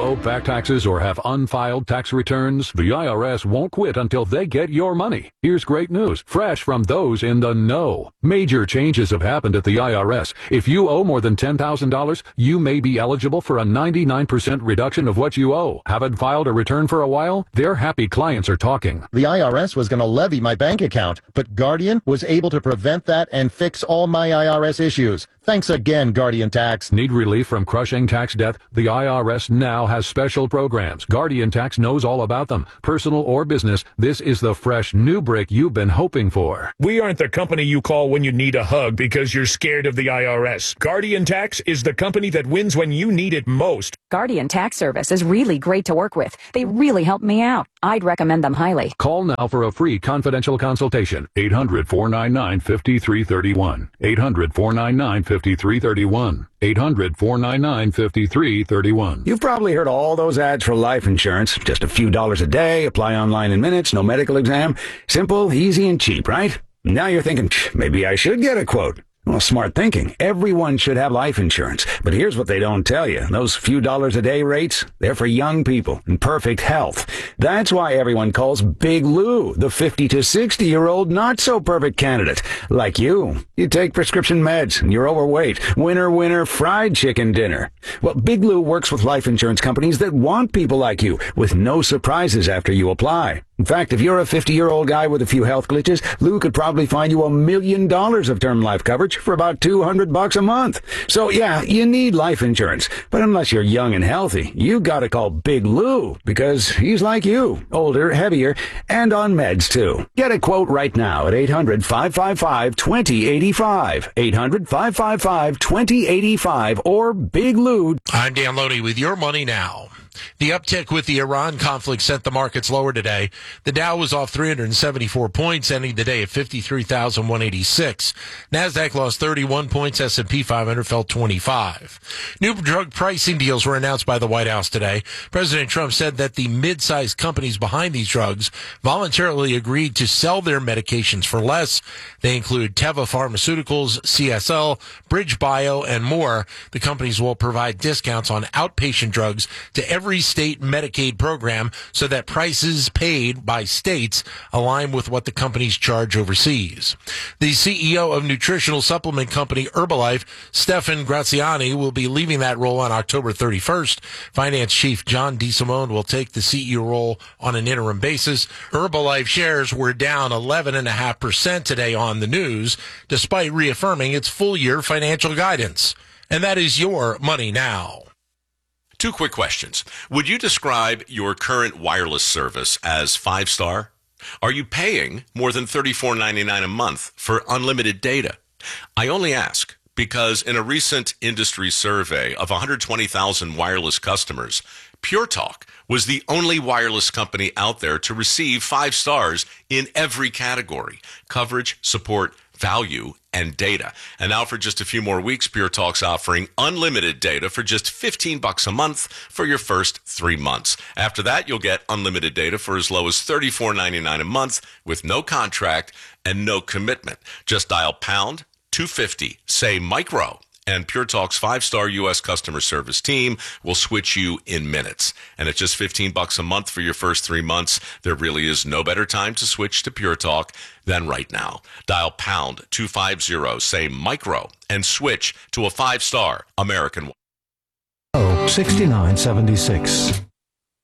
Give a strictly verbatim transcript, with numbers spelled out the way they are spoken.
owe back taxes or have unfiled tax returns? The I R S won't quit until they get your money. Here's great news, fresh from those in the know. Major changes have happened at the I R S. If you owe more than ten thousand dollars, you may be eligible for a ninety-nine percent reduction of what you owe. Haven't filed a return for a while? Their happy clients are talking. The I R S was going to levy my bank account, but Guardian was able to prevent that and fix all my I R S issues. Thanks again, Guardian Tax. Need relief from crushing tax debt? The I R S now has special programs. Guardian Tax knows all about them. Personal or business, this is the fresh new break you've been hoping for. We aren't the company you call when you need a hug because you're scared of the I R S. Guardian Tax is the company that wins when you need it most. Guardian Tax Service is really great to work with. They really helped me out. I'd recommend them highly. Call now for a free confidential consultation. eight hundred, four nine nine, five three three one. eight hundred, four nine nine, five three three one. eight hundred, four nine nine, five three three one. You've probably heard all those ads for life insurance. Just a few dollars a day, apply online in minutes, no medical exam. Simple, easy, and cheap, right? Now you're thinking, maybe I should get a quote. Well, smart thinking. Everyone should have life insurance. But here's what they don't tell you. Those few dollars a day rates, they're for young people in perfect health. That's why everyone calls Big Lou the fifty to sixty year old not so perfect candidate. Like you. You take prescription meds and you're overweight. Winner, winner, fried chicken dinner. Well, Big Lou works with life insurance companies that want people like you with no surprises after you apply. In fact, if you're a fifty-year-old guy with a few health glitches, Lou could probably find you a million dollars of term life coverage for about two hundred bucks a month. So yeah, you need life insurance. But unless you're young and healthy, you gotta call Big Lou because he's like you, older, heavier, and on meds too. Get a quote right now at eight hundred, five five five, two zero eight five. eight hundred, five five five, two zero eight five or Big Lou. I'm Dan Lodi with your money now. The uptick with the Iran conflict sent the markets lower today. The Dow was off three hundred seventy-four points, ending the day at fifty-three thousand one hundred eighty-six. NASDAQ lost thirty-one points. S and P five hundred fell twenty-five. New drug pricing deals were announced by the White House today. President Trump said that the mid-sized companies behind these drugs voluntarily agreed to sell their medications for less. They include Teva Pharmaceuticals, C S L, BridgeBio, and more. The companies will provide discounts on outpatient drugs to every Every state Medicaid program so that prices paid by states align with what the companies charge overseas. The C E O of nutritional supplement company Herbalife, Stephan Graziani, will be leaving that role on October thirty-first. Finance chief John DeSimone will take the C E O role on an interim basis. Herbalife shares were down eleven point five percent today on the news, despite reaffirming its full-year financial guidance. And that is your money now. Two quick questions. Would you describe your current wireless service as five-star? Are you paying more than thirty-four ninety-nine a month for unlimited data? I only ask because in a recent industry survey of one hundred twenty thousand wireless customers, Pure Talk was the only wireless company out there to receive five stars in every category: coverage, support, value, and data. And now for just a few more weeks, Pure Talk's offering unlimited data for just fifteen bucks a month for your first three months. After that, you'll get unlimited data for as low as thirty-four ninety-nine a month with no contract and no commitment. Just dial pound two fifty, say micro, and Pure Talk's five-star U S customer service team will switch you in minutes. And at just fifteen bucks a month for your first three months, there really is no better time to switch to Pure Talk than right now. Dial pound two fifty, say micro, and switch to a five-star American. sixty-nine seventy-six.